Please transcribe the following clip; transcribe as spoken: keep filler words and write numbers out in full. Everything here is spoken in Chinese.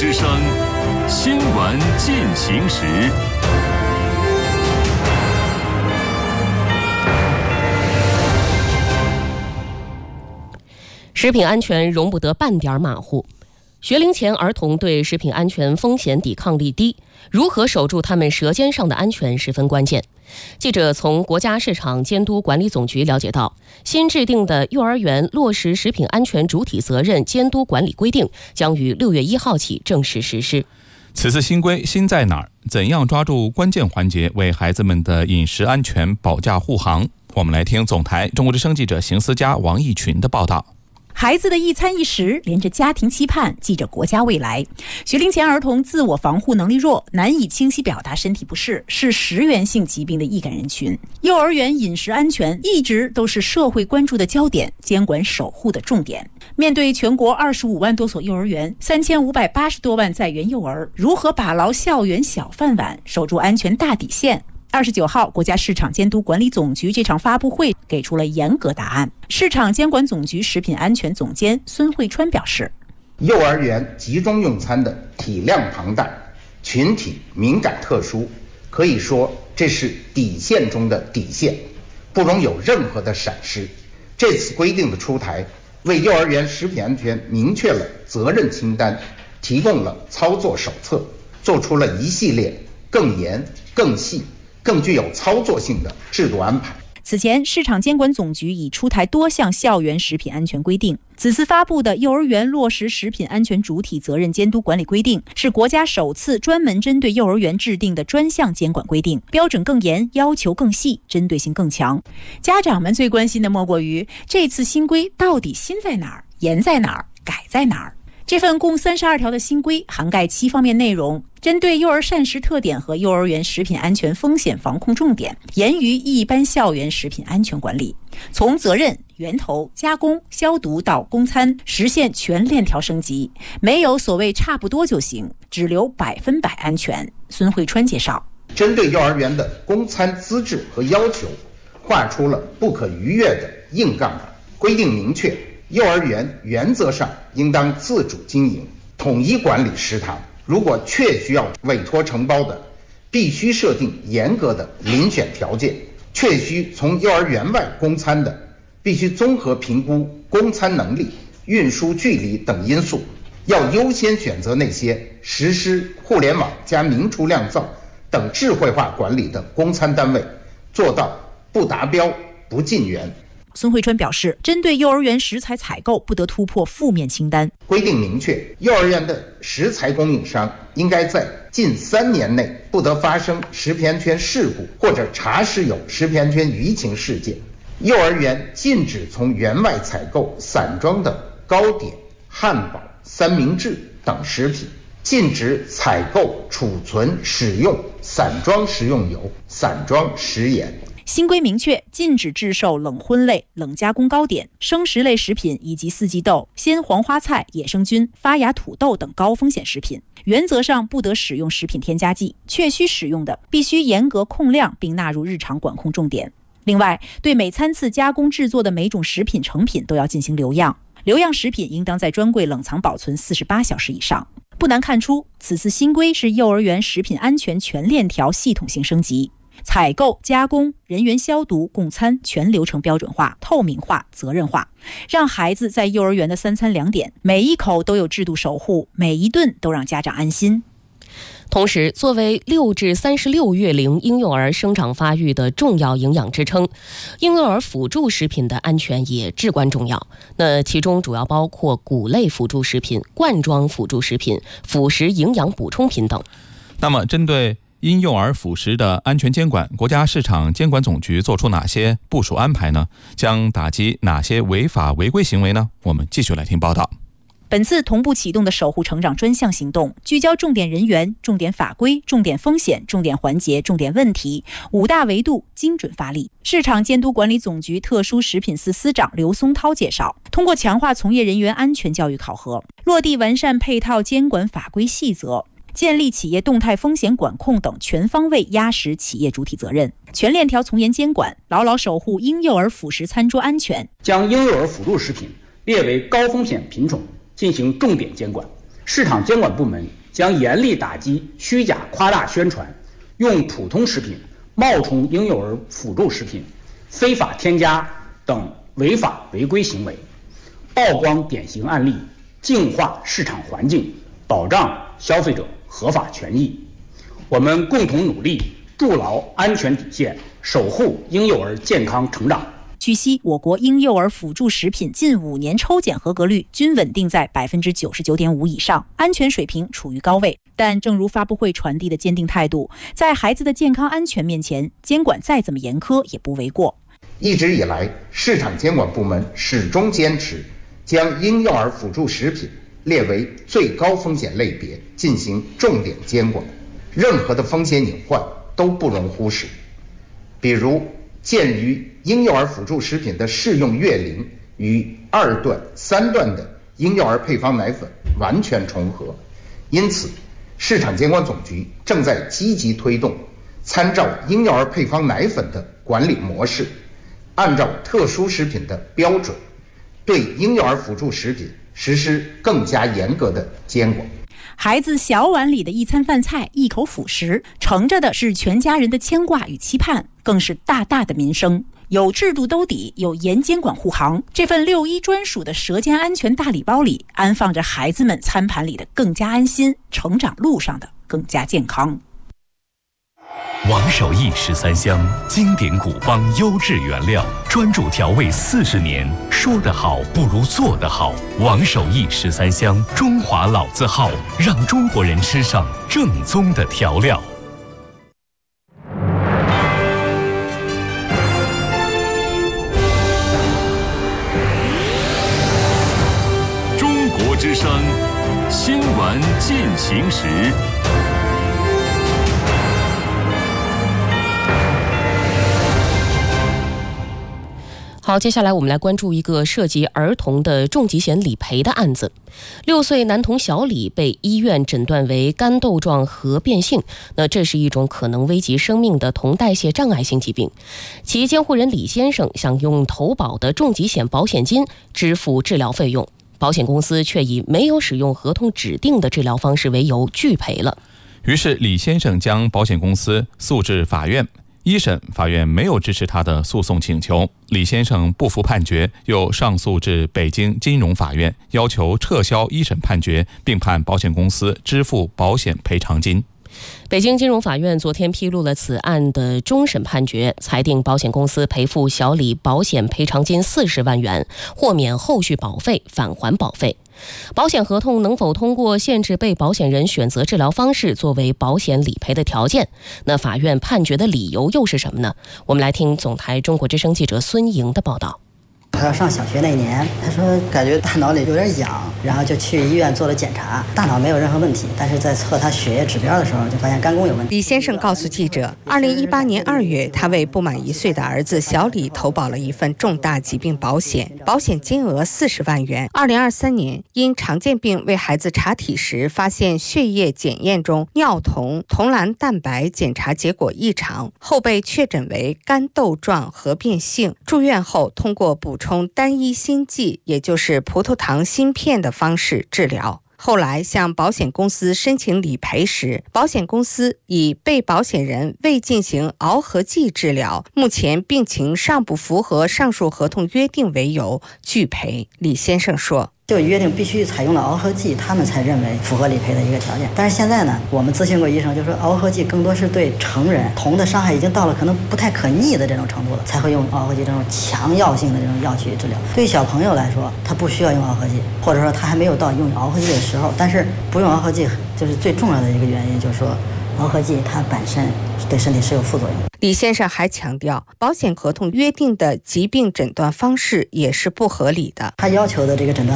之声，新闻进行时。 食品安全容不得半点马虎。学龄前儿童对食品安全风险抵抗力低，如何守住他们舌尖上的安全十分关键。记者从国家市场监督管理总局了解到，新制定的幼儿园落实食品安全主体责任监督管理规定将于六月一号起正式实施。 此次新规新在哪儿？怎样抓住关键环节，为孩子们的饮食安全保驾护航？我们来听总台中国之声记者邢思佳、王义群的报道。 孩子的一餐一食连着家庭期盼，记着国家未来。学龄前儿童自我防护能力弱，难以清晰表达身体不适，是食源性疾病的易感人群。幼儿园饮食安全一直都是社会关注的焦点，监管守护的重点。面对全国二十五万多所幼儿园，三千五百八十多万在园幼儿，如何把牢校园小饭碗，守住安全大底线？二十九号，国家市场监督管理总局这场发布会给出了严格答案。市场监管总局食品安全总监孙慧川表示， 幼儿园集中用餐的体量庞大，群体敏感特殊，可以说这是底线中的底线，不容有任何的闪失。这次规定的出台，为幼儿园食品安全明确了责任清单，提供了操作手册，做出了一系列更严、更细、更具有操作性的制度安排。 此前，市场监管总局已出台多项校园食品安全规定。此次发布的《幼儿园落实食品安全主体责任监督管理规定》是国家首次专门针对幼儿园制定的专项监管规定，标准更严，要求更细，针对性更强。家长们最关心的莫过于这次新规到底新在哪儿、严在哪儿、改在哪儿。这份共三十二条的新规涵盖七方面内容，针对幼儿膳食特点和幼儿园食品安全风险防控重点，严于一般校园食品安全管理。从责任、源头、加工、消毒到供餐，实现全链条升级，没有所谓差不多就行，只留百分百安全。孙慧川介绍， 针对幼儿园的供餐资质和要求，划出了不可逾越的硬杠杆，规定明确幼儿园原则上应当自主经营，统一管理食堂。如果确需要委托承包的，必须设定严格的遴选条件；确需从幼儿园外供餐的，必须综合评估供餐能力、运输距离等因素，要优先选择那些实施互联网加明厨亮灶等智慧化管理的供餐单位，做到不达标不进园。 孙慧川表示，针对幼儿园食材采购不得突破负面清单， 规定明确，幼儿园的食材供应商应该在近三年内不得发生食品安全事故或者查实有食品安全舆情事件。幼儿园禁止从园外采购散装的糕点、汉堡、三明治等食品，禁止采购、储存、使用散装食用油、散装食盐。 新规明确，禁止制售冷荤类、冷加工糕点、生食类食品以及四季豆、鲜黄花菜、野生菌、发芽土豆等高风险食品。原则上不得使用食品添加剂，确需使用的必须严格控量并纳入日常管控重点。另外，对每餐次加工制作的每种食品成品都要进行留样，留样食品应当在专柜冷藏保存四十八小时以上。不难看出，此次新规是幼儿园食品安全全链条系统性升级。采购、加工、人员消毒、供餐全流程标准化、透明化、责任化，让孩子在幼儿园的三餐两点，每一口都有制度守护，每一顿都让家长安心。 同时，作为六至三十六月龄婴幼儿生长发育的重要营养支撑，婴幼儿辅助食品的安全也至关重要。那其中主要包括谷类辅助食品、罐装辅助食品、辅食营养补充品等。 那么，针对婴幼儿辅食的安全监管，国家市场监管总局做出哪些部署安排呢？将打击哪些违法违规行为呢？我们继续来听报道。 本次同步启动的守护成长专项行动，聚焦重点人员、重点法规、重点风险、重点环节、重点问题五大维度，精准发力。市场监督管理总局特殊食品司司长刘松涛介绍，通过强化从业人员安全教育考核，落地完善配套监管法规细则，建立企业动态风险管控等全方位压实企业主体责任，全链条从严监管，牢牢守护婴幼儿辅食餐桌安全。 将婴幼儿辅助食品列为高风险品种，进行重点监管， 市场监管部门将严厉打击虚假夸大宣传、用普通食品冒充婴幼儿辅助食品、非法添加等违法违规行为，曝光典型案例，净化市场环境，保障消费者合法权益。我们共同努力，筑牢安全底线，守护婴幼儿健康成长。 据悉，我国婴幼儿辅助食品近五年抽检合格率均稳定在百分之九十九点五以上，安全水平处于高位。但正如发布会传递的坚定态度，在孩子的健康安全面前，监管再怎么严苛也不为过。 一直以来，市场监管部门始终坚持将婴幼儿辅助食品列为最高风险类别进行重点监管，任何的风险隐患都不容忽视。比如，鉴于婴幼儿辅助食品的适用月龄与二段、三段的婴幼儿配方奶粉完全重合，因此市场监管总局正在积极推动参照婴幼儿配方奶粉的管理模式，按照特殊食品的标准，对婴幼儿辅助食品实施更加严格的监管。 孩子小碗里的一餐饭菜，一口辅食，盛着的是全家人的牵挂与期盼，更是大大的民生。有制度兜底，有严监管护航，这份六一专属的舌尖安全大礼包里，安放着孩子们餐盘里的更加安心，成长路上的更加健康。 王守义十三香，经典古方优质原料，专注调味四十年，说得好不如做得好。王守义十三香，中华老字号，让中国人吃上正宗的调料。中国之声，新闻进行时。 好，接下来我们来关注一个涉及儿童的重疾险理赔的案子。六岁男童小李被医院诊断为肝窦状核变性，那这是一种可能危及生命的铜代谢障碍性疾病。其监护人李先生想用投保的重疾险保险金支付治疗费用，保险公司却以没有使用合同指定的治疗方式为由拒赔了。 于是李先生将保险公司诉至法院。一审法院没有支持他的诉讼请求，李先生不服判决，又上诉至北京金融法院，要求撤销一审判决，并判保险公司支付保险赔偿金。 北京金融法院昨天披露了此案的终审判决，裁定保险公司赔付小李保险赔偿金四十万元，豁免后续保费，返还保费。保险合同能否通过限制被保险人选择治疗方式作为保险理赔的条件？那法院判决的理由又是什么呢？我们来听总台中国之声记者孙莹的报道。 他要上小学那年，他说感觉大脑里有点痒，然后就去医院做了检查，大脑没有任何问题，但是在测他血液指标的时候就发现肝功有问题。 李先生告诉记者，二零一八年二月，他为不满一岁的儿子小李投保了一份重大疾病保险，保险金额四十万元。二零二三年，因常见病为孩子查体时，发现血液检验中尿酮酮蓝蛋白检查结果异常，后被确诊为肝窦状核变性。住院后，通过补充充单一锌剂，也就是葡萄糖锌片的方式治疗。后来向保险公司申请理赔时，保险公司以被保险人未进行螯合剂治疗，目前病情尚不符合上述合同约定为由拒赔。李先生说， 就约定必须采用了螯合剂，他们才认为符合理赔的一个条件。但是现在呢，我们咨询过医生，就说螯合剂更多是对成人，铜的伤害已经到了可能不太可逆的这种程度了，才会用螯合剂这种强药性的这种药去治疗。对于小朋友来说，他不需要用螯合剂，或者说他还没有到用螯合剂的时候。但是不用螯合剂，就是最重要的一个原因，就是说螯合剂它本身对身体是有副作用的。 李先生还强调，保险合同约定的疾病诊断方式也是不合理的。 他要求的这个诊断